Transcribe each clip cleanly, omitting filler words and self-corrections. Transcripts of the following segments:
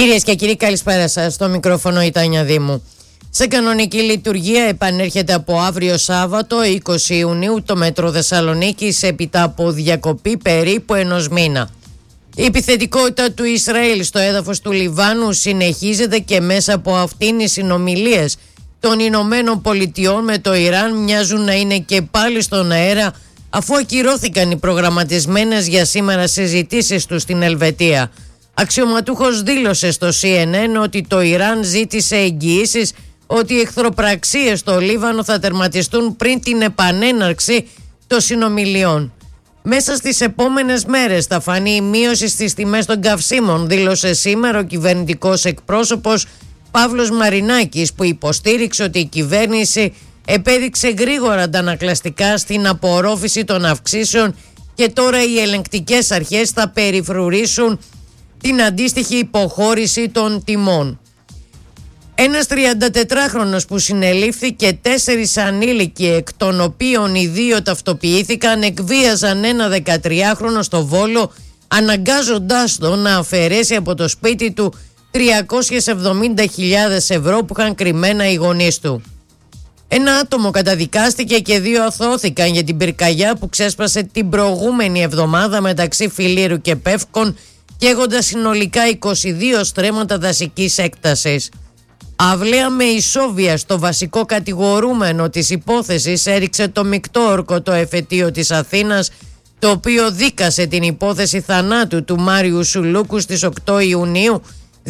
Κυρίες και κύριοι, καλησπέρα σας. Στο μικρόφωνο η Τάνια Δήμου. Σε κανονική λειτουργία επανέρχεται από αύριο Σάββατο 20 Ιουνίου το μέτρο Θεσσαλονίκης έπειτα από διακοπή περίπου ενός μήνα. Η επιθετικότητα του Ισραήλ στο έδαφος του Λιβάνου συνεχίζεται και μέσα από αυτήν οι συνομιλίες των Ηνωμένων Πολιτειών με το Ιράν μοιάζουν να είναι και πάλι στον αέρα, αφού ακυρώθηκαν οι προγραμματισμένες για σήμερα συζητήσεις του στην Ελβετία. Αξιωματούχος δήλωσε στο CNN ότι το Ιράν ζήτησε εγγυήσεις ότι οι εχθροπραξίες στο Λίβανο θα τερματιστούν πριν την επανέναρξη των συνομιλιών. Μέσα στις επόμενες μέρες θα φανεί η μείωση στις τιμές των καυσίμων, δήλωσε σήμερα ο κυβερνητικός εκπρόσωπος Παύλος Μαρινάκης, που υποστήριξε ότι η κυβέρνηση επέδειξε γρήγορα αντανακλαστικά στην απορρόφηση των αυξήσεων και τώρα οι ελεγκτικές αρχές θα περιφρουρήσουν την αντίστοιχη υποχώρηση των τιμών. Ένας 34χρονος που συνελήφθη και 4 ανήλικοι, εκ των οποίων οι 2 ταυτοποιήθηκαν, εκβίαζαν ένα 13χρονο στο Βόλο, αναγκάζοντάς τον να αφαιρέσει από το σπίτι του 370.000 ευρώ που είχαν κρυμμένα οι γονείς του. Ένα άτομο καταδικάστηκε και 2 αθώθηκαν για την πυρκαγιά που ξέσπασε την προηγούμενη εβδομάδα μεταξύ Φιλήρου και Πεύκων, καίγοντας συνολικά 22 στρέμματα δασικής έκτασης. Αυλαία με ισόβια στο βασικό κατηγορούμενο της υπόθεσης έριξε το μεικτό όρκο το εφετείο της Αθήνας, το οποίο δίκασε την υπόθεση θανάτου του Μάριου Σουλούκου στις 8 Ιουνίου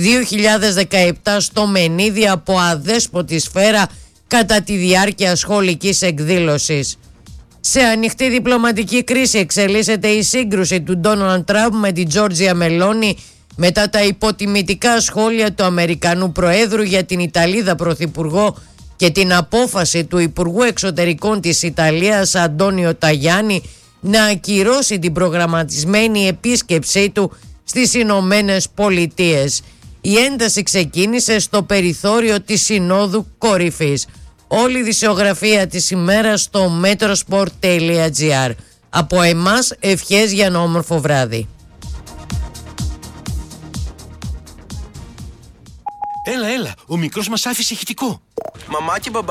2017 στο Μενίδη από αδέσποτη σφαίρα κατά τη διάρκεια σχολικής εκδήλωσης. Σε ανοιχτή διπλωματική κρίση εξελίσσεται η σύγκρουση του Ντόναλντ Τραμπ με την Τζόρτζια Μελόνι μετά τα υποτιμητικά σχόλια του Αμερικανού Προέδρου για την Ιταλίδα Πρωθυπουργό και την απόφαση του Υπουργού Εξωτερικών της Ιταλίας Αντώνιο Ταγιάννη να ακυρώσει την προγραμματισμένη επίσκεψή του στις Ηνωμένες Πολιτείες. Η ένταση ξεκίνησε στο περιθώριο της Συνόδου Κορυφής. Όλη η δισεογραφία της ημέρας στο metrosport.gr. Από εμάς ευχές για ένα όμορφο βράδυ. Έλα, ο μικρός μας άφησε ηχητικό. Μαμά και μπαμπά